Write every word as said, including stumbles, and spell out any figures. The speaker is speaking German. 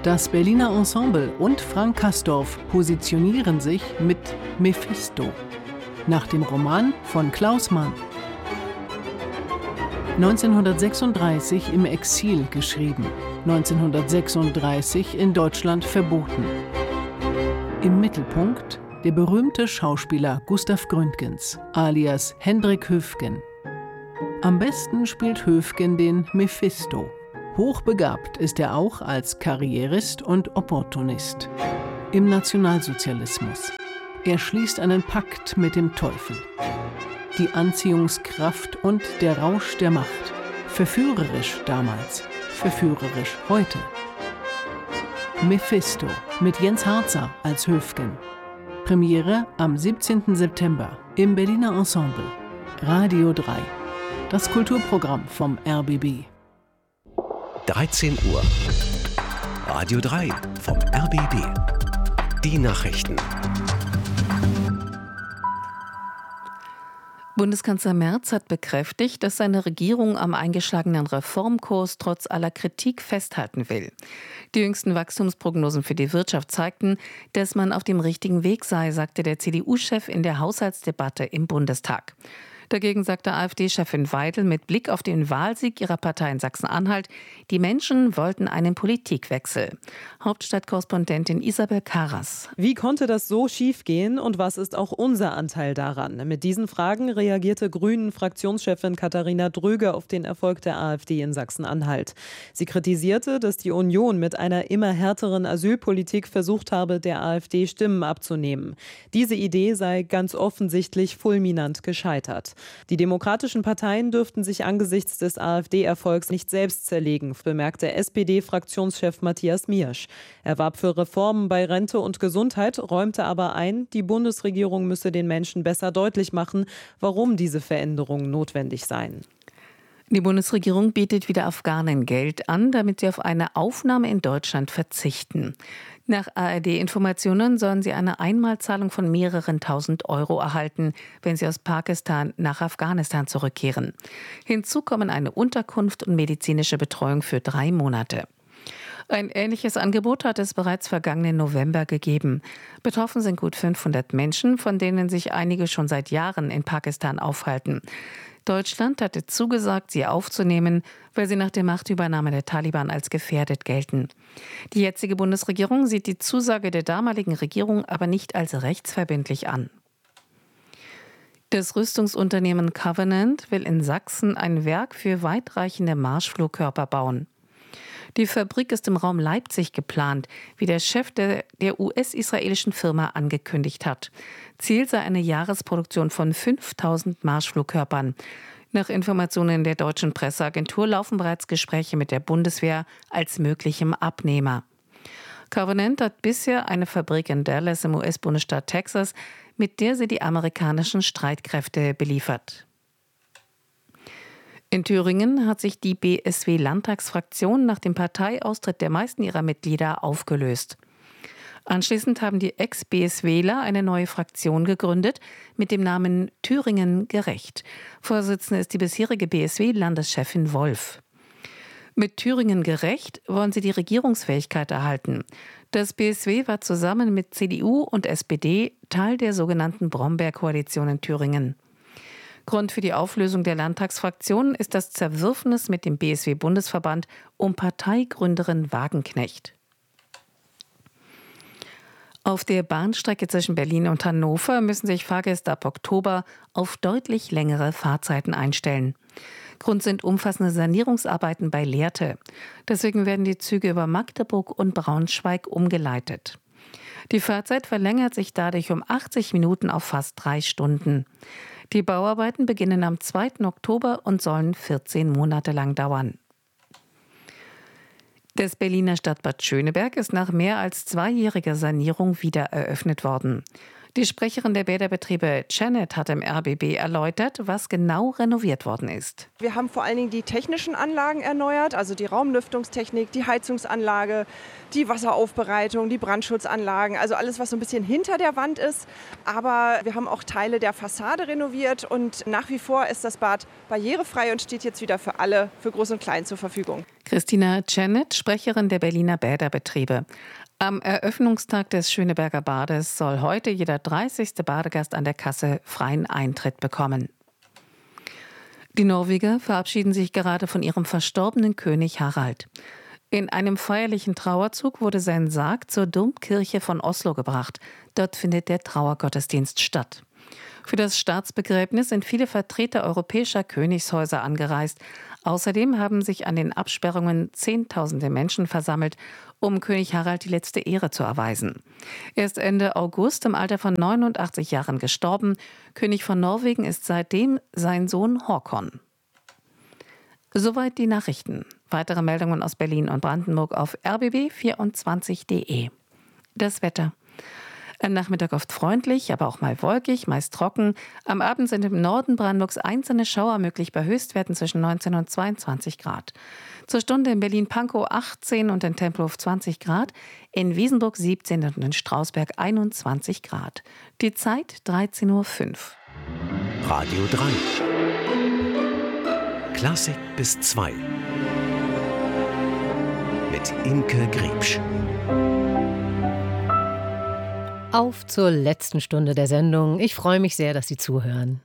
Das Berliner Ensemble und Frank Castorf positionieren sich mit Mephisto, nach dem Roman von Klaus Mann. neunzehnhundertsechsunddreißig im Exil geschrieben, neunzehnhundertsechsunddreißig in Deutschland verboten. Im Mittelpunkt der berühmte Schauspieler Gustav Gründgens, alias Hendrik Höfgen. Am besten spielt Höfgen den Mephisto. Hochbegabt ist er auch als Karrierist und Opportunist. Im Nationalsozialismus. Er schließt einen Pakt mit dem Teufel. Die Anziehungskraft und der Rausch der Macht. Verführerisch damals, verführerisch heute. Mephisto mit Jens Harzer als Höfgen. Premiere am siebzehnten September im Berliner Ensemble. Radio drei. Das Kulturprogramm vom R B B. dreizehn Uhr. Radio drei vom R B B. Die Nachrichten. Bundeskanzler Merz hat bekräftigt, dass seine Regierung am eingeschlagenen Reformkurs trotz aller Kritik festhalten will. Die jüngsten Wachstumsprognosen für die Wirtschaft zeigten, dass man auf dem richtigen Weg sei, sagte der C D U-Chef in der Haushaltsdebatte im Bundestag. Dagegen sagte AfD-Chefin Weidel mit Blick auf den Wahlsieg ihrer Partei in Sachsen-Anhalt, die Menschen wollten einen Politikwechsel. Hauptstadtkorrespondentin Isabel Karas. Wie konnte das so schiefgehen und was ist auch unser Anteil daran? Mit diesen Fragen reagierte Grünen-Fraktionschefin Katharina Dröge auf den Erfolg der AfD in Sachsen-Anhalt. Sie kritisierte, dass die Union mit einer immer härteren Asylpolitik versucht habe, der AfD Stimmen abzunehmen. Diese Idee sei ganz offensichtlich fulminant gescheitert. Die demokratischen Parteien dürften sich angesichts des AfD-Erfolgs nicht selbst zerlegen, bemerkte S P D-Fraktionschef Matthias Miersch. Er warb für Reformen bei Rente und Gesundheit, räumte aber ein, die Bundesregierung müsse den Menschen besser deutlich machen, warum diese Veränderungen notwendig seien. Die Bundesregierung bietet wieder Afghanen Geld an, damit sie auf eine Aufnahme in Deutschland verzichten. Nach A R D-Informationen sollen sie eine Einmalzahlung von mehreren tausend Euro erhalten, wenn sie aus Pakistan nach Afghanistan zurückkehren. Hinzu kommen eine Unterkunft und medizinische Betreuung für drei Monate. Ein ähnliches Angebot hat es bereits vergangenen November gegeben. Betroffen sind gut fünfhundert Menschen, von denen sich einige schon seit Jahren in Pakistan aufhalten. Deutschland hatte zugesagt, sie aufzunehmen, weil sie nach der Machtübernahme der Taliban als gefährdet gelten. Die jetzige Bundesregierung sieht die Zusage der damaligen Regierung aber nicht als rechtsverbindlich an. Das Rüstungsunternehmen Covenant will in Sachsen ein Werk für weitreichende Marschflugkörper bauen. Die Fabrik ist im Raum Leipzig geplant, wie der Chef der, der U S-israelischen Firma angekündigt hat. Ziel sei eine Jahresproduktion von fünftausend Marschflugkörpern. Nach Informationen der deutschen Presseagentur laufen bereits Gespräche mit der Bundeswehr als möglichem Abnehmer. Covenant hat bisher eine Fabrik in Dallas im U S-Bundesstaat Texas, mit der sie die amerikanischen Streitkräfte beliefert. In Thüringen hat sich die B S W-Landtagsfraktion nach dem Parteiaustritt der meisten ihrer Mitglieder aufgelöst. Anschließend haben die Ex-BSWler eine neue Fraktion gegründet mit dem Namen Thüringen gerecht. Vorsitzende ist die bisherige B S W-Landeschefin Wolf. Mit Thüringen gerecht wollen sie die Regierungsfähigkeit erhalten. Das B S W war zusammen mit C D U und S P D Teil der sogenannten Brombeer-Koalition in Thüringen. Grund für die Auflösung der Landtagsfraktion ist das Zerwürfnis mit dem B S W-Bundesverband um Parteigründerin Wagenknecht. Auf der Bahnstrecke zwischen Berlin und Hannover müssen sich Fahrgäste ab Oktober auf deutlich längere Fahrzeiten einstellen. Grund sind umfassende Sanierungsarbeiten bei Lehrte. Deswegen werden die Züge über Magdeburg und Braunschweig umgeleitet. Die Fahrzeit verlängert sich dadurch um achtzig Minuten auf fast drei Stunden. Die Bauarbeiten beginnen am zweiten Oktober und sollen vierzehn Monate lang dauern. Das Berliner Stadtbad Schöneberg ist nach mehr als zweijähriger Sanierung wieder eröffnet worden. Die Sprecherin der Bäderbetriebe Janet hat im R B B erläutert, was genau renoviert worden ist. Wir haben vor allen Dingen die technischen Anlagen erneuert, also die Raumlüftungstechnik, die Heizungsanlage, die Wasseraufbereitung, die Brandschutzanlagen, also alles, was so ein bisschen hinter der Wand ist. Aber wir haben auch Teile der Fassade renoviert und nach wie vor ist das Bad barrierefrei und steht jetzt wieder für alle, für Groß und Klein zur Verfügung. Christina Janet, Sprecherin der Berliner Bäderbetriebe. Am Eröffnungstag des Schöneberger Bades soll heute jeder dreißigste Badegast an der Kasse freien Eintritt bekommen. Die Norweger verabschieden sich gerade von ihrem verstorbenen König Harald. In einem feierlichen Trauerzug wurde sein Sarg zur Domkirche von Oslo gebracht. Dort findet der Trauergottesdienst statt. Für das Staatsbegräbnis sind viele Vertreter europäischer Königshäuser angereist. Außerdem haben sich an den Absperrungen Zehntausende Menschen versammelt, um König Harald die letzte Ehre zu erweisen. Er ist Ende August im Alter von neunundachtzig Jahren gestorben. König von Norwegen ist seitdem sein Sohn Håkon. Soweit die Nachrichten. Weitere Meldungen aus Berlin und Brandenburg auf r b b vierundzwanzig punkt de. Das Wetter. Am Nachmittag oft freundlich, aber auch mal wolkig, meist trocken. Am Abend sind im Norden Brandenburgs einzelne Schauer möglich bei Höchstwerten zwischen neunzehn und zweiundzwanzig Grad. Zur Stunde in Berlin-Pankow achtzehn und in Tempelhof zwanzig Grad, in Wiesenburg siebzehn und in Strausberg einundzwanzig Grad. Die Zeit dreizehn Uhr fünf. Radio drei. Klassik bis zwei. Mit Imke Griebsch. Auf zur letzten Stunde der Sendung. Ich freue mich sehr, dass Sie zuhören.